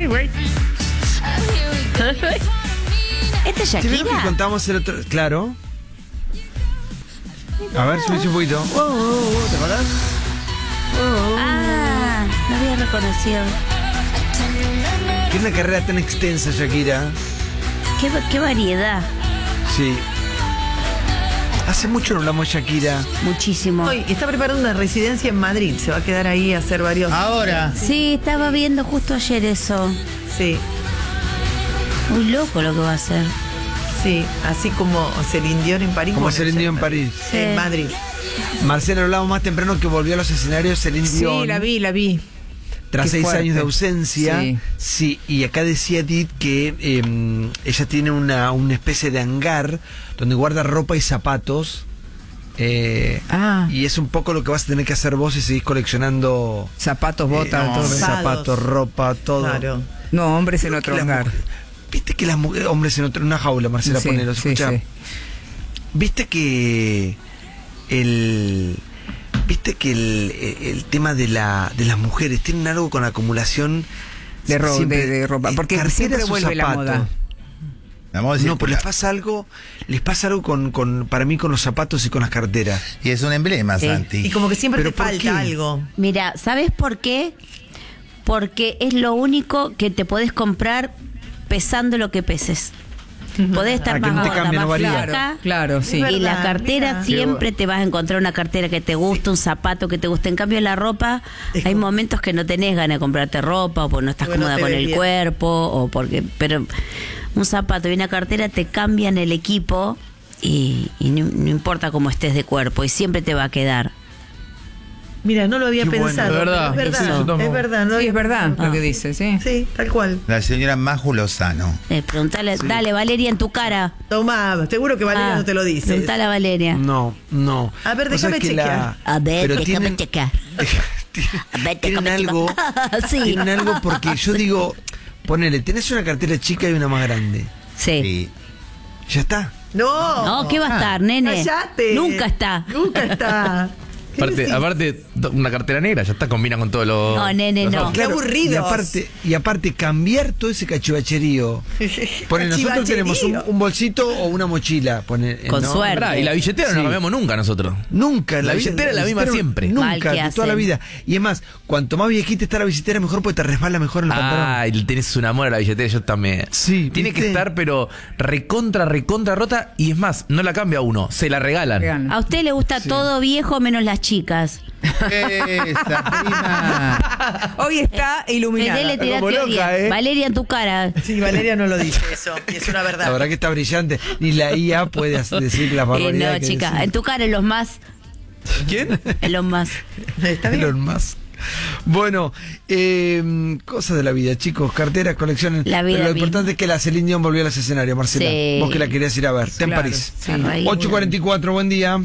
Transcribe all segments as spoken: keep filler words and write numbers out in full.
güey. ¿Esta es ¿Sí vieron que Shakira? contamos el otro? Claro. A ver, subí un poquito. Oh, oh, oh, ¿te acordás? Oh, oh. Ah, no había reconocido. Tiene una carrera tan extensa, Shakira. Qué, qué variedad. Sí. Hace mucho no hablamos de Shakira. Muchísimo. Hoy está preparando una residencia en Madrid. Se va a quedar ahí a hacer varios. Ahora. Sí, estaba viendo justo ayer eso. Sí, Muy loco lo que va a hacer. sí. Así como Celine Dion en París. Como bueno, Celine ya Dion en está. París. Sí. En Madrid. Marcelo, hablamos más temprano que volvió a los escenarios Celine Dion. Sí, la vi, la vi. Tras Qué seis fuerte. años de ausencia. Sí. Sí, y acá decía Edith que eh, ella tiene una, una especie de hangar donde guarda ropa y zapatos. Eh, Ah. Y es un poco lo que vas a tener que hacer vos si seguís coleccionando Zapatos, botas, eh, todo. Zapatos. zapatos, ropa, todo. Claro. No, hombres en Creo otro que las lugar. mujeres- Viste que las mujeres, hombres en otro, una jaula, Marcela, Sí, ponelo, sí, escucha. sí. Viste que el viste que el, el tema de la de las mujeres tienen algo con la acumulación De, ro- siempre- de, de ropa. eh, Porque carteras siempre o vuelve la zapatos. moda. Vamos a decir, No, pero les pasa algo, les pasa algo con, con, para mí con los zapatos y con las carteras. y es un emblema, Sí. Santi. Y como que siempre ¿Pero te por falta qué? algo. Mira, ¿sabes por qué? Porque es lo único que te podés comprar pesando lo que peses. Podés estar Ah, que más no te gorda, cambia, no más varía. flaca. Claro, claro, sí. Y verdad, la cartera mira. siempre te vas a encontrar una cartera que te guste, un zapato que te guste. En cambio, la ropa, Es hay como- momentos que no tenés ganas de comprarte ropa, o porque no estás Porque no cómoda te con ves el bien. cuerpo, o porque. Pero un zapato y una cartera te cambian el equipo y, y no, no importa cómo estés de cuerpo, y siempre te va a quedar. Mira, no lo había Qué bueno. pensado. Es verdad. pero Es Eso. verdad. Es verdad. No Sí, había es verdad pensado. lo que dice, sí. Sí, tal cual. La señora Maju Lozano. Eh, preguntale, dale, Valeria, en tu cara. Toma, seguro que Valeria Ah, no te lo dice. Preguntale a Valeria. No, no. A ver, Vos déjame sabés que la- chequear. A ver, pero déjame tienen, chequear. A ver, tienen déjame algo, chequear. Sí. tienen algo porque yo digo, ponele, tenés una cartera chica y una más grande. Sí. Sí. Ya está. No. No, ¿qué va a estar, nene? Cállate. Nunca está. Nunca está. ¿Qué Aparte, decís? aparte, una cartera negra, ya está, combina con todo lo. No, nene, los no. outfits. Qué aburridos. Y aparte, y aparte cambiar todo ese cachivacherío. Pone, nosotros tenemos un, un bolsito o una mochila. Pone, Con ¿no? suerte. Pará, y la billetera no Sí. la cambiamos nunca nosotros. Nunca. La billetera es la misma siempre. Mal Nunca, que de toda la hacen. vida. Y es más, cuanto más viejita está la billetera, mejor porque te resbala mejor en el pantalón. Ah, y tenés un amor a la billetera, yo también. Sí, Tiene ¿viste? que estar, pero recontra, recontra rota. Y es más, no la cambia uno, se la regalan. Vean. A usted le gusta todo viejo menos las chicas. Esa prima. Hoy está iluminada. Fede, le tira como teoría. loca, ¿eh? Valeria, en tu cara. Sí, Valeria no lo dice eso. Y es una La verdad. verdad que está brillante. Ni la I A puede hacer- decir las Eh, barbaridades. no, chica, en tu cara, en los más. ¿Quién? En los más. Está bien. Elon Musk. Bueno, eh, cosas de la vida, chicos, carteras, colecciones. La vida Pero lo misma. importante es que la Celine Dion volvió a los escenarios, Marcela. Sí. Vos que la querías ir a ver. Está en Claro, París. sí. Ahí. ocho cuarenta y cuatro, buen día.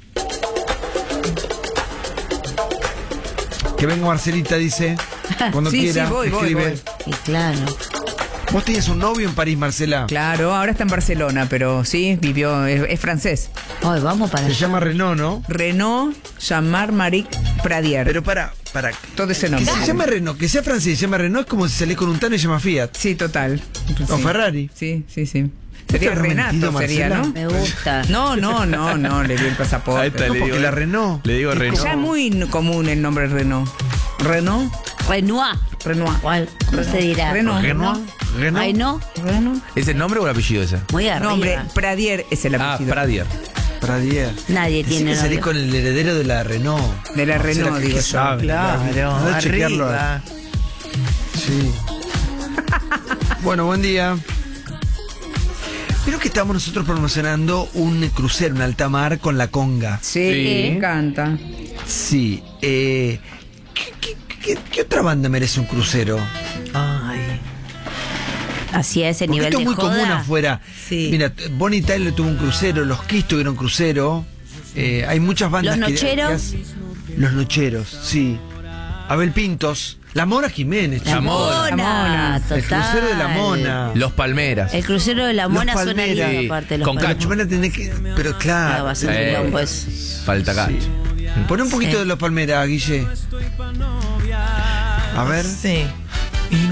Que venga Marcelita, dice. Cuando Sí, quiera. sí, voy, voy, escribe. voy. Y claro. Vos tenías un novio en París, Marcela. Claro, ahora está en Barcelona, pero sí, vivió, es, es francés. Hoy vamos para Se allá. llama Renault, ¿no? Renault Jean-Marc Pradier. Pero para, para. Todo ese Que nombre. se llame Renault, que sea francés y se llama Renault, es como si salís con un Tano y se llama Fiat. Sí, total. O Sí. Ferrari. Sí, sí, sí. Sería ¿Estás Renato, mentido, sería, Marcela? ¿no? Me gusta. No, no, no, no, le dio el Ahí pasaporte. está, No, le porque digo, la Renault. Le digo es Renault. Ya es muy común el nombre Renault. Renault, Renoir. Renoir. ¿Cuál? ¿Cómo se dirá? Renault. Renault. Renault. Ay, no. Renault. ¿Es el nombre o el apellido ese? Muy arriba. No, hombre, Pradier es el Ah, apellido. Pradier. Pradier. Nadie Decí tiene que salís novio. con el heredero de la Renault. De la Marcela, Renault, que- digo que yo. sabe. Claro, Anda a chequearlo. arriba. Sí. Bueno, buen día. Creo que estamos nosotros promocionando un crucero en alta mar con la conga. Sí, Sí. me encanta. Sí. Eh, ¿qué, qué- qué- qué otra banda merece un crucero? Ay. Así a ese Porque nivel esto es de muy joda. común afuera. Sí. Mira, Bonnie Tyler tuvo un crucero, los Kiss tuvieron crucero. Eh, hay muchas bandas ¿Los que- Nocheros? que hacen- Los Nocheros, sí. Abel Pintos. La Mona Jiménez. La chicos. mona, La Mona. total. El crucero de la Mona. Los Palmeras. El crucero de la Los mona suena Palmeras. lindo aparte. de los Con Palmeras. cacho. Van a tener que. Pero Ah, claro. va a ser un Eh. quilombo eso. Falta acá. Sí. Pon un poquito Sí. de los Palmeras, Guille. A ver. Sí.